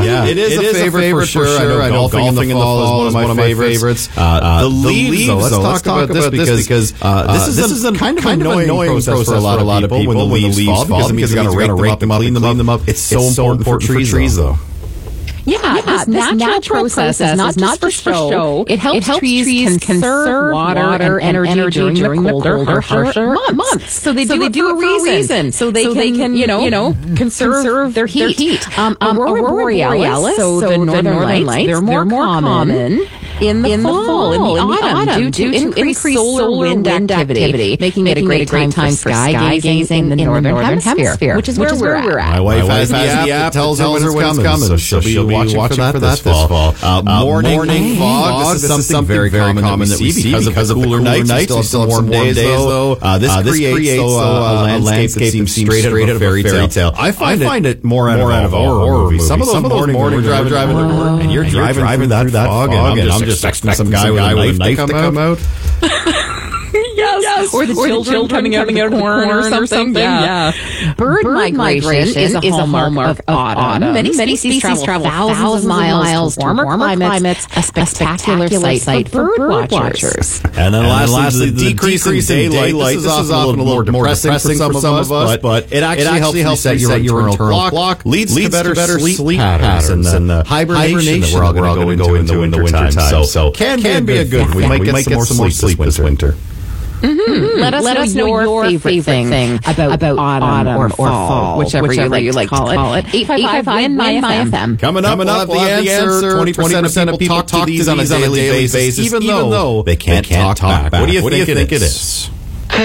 Yeah. It is a favorite for sure. I know golfing in the fall is one of my favorites. The leaves, though, let's talk about this because this is a kind of annoying process for a lot of people when the leaves fall because you got to rake them up and clean them up. It's so important for trees, though. Yeah, this natural process is not just for show. It helps trees conserve water and energy during the colder, harsher months. So they do it for a reason. So they can conserve their heat. Aurora borealis, so the northern lights, they're more common in the fall, in the autumn, due to increased solar wind activity, making it a great time for sky gazing in the northern hemisphere, which is where we're at. My wife has the app that tells her when it's coming, so she'll be watching for that this fall. Morning fog. This is something very common that we see because of the cooler nights. We still have some warm days, though. This creates a landscape that seems straight out of a fairy tale. I find it more out of a horror movie. Some of those mornings when we're driving to work, and you're driving through that fog, and I'm just expecting some guy with a knife to come out. Yes. Or the children coming out of the corn or something. Yeah. Bird migration is a hallmark of autumn. Many species travel thousands of miles to warmer climates, a spectacular sight for bird watchers. And then lastly, the decrease in daylight. This is often a little more depressing for some of us, but it actually helps set your internal clock, leads to better sleep patterns and the hibernation that we're all going to go into in the wintertime. So can be a good one. We might get some more sleep this winter. Let us know your favorite thing about autumn or fall, whichever you like to call it. 855-WIN-MY-FM. Coming up, we'll have the answer. 20% of people talk to these on a daily basis, even though they can't talk back. What do you think it is?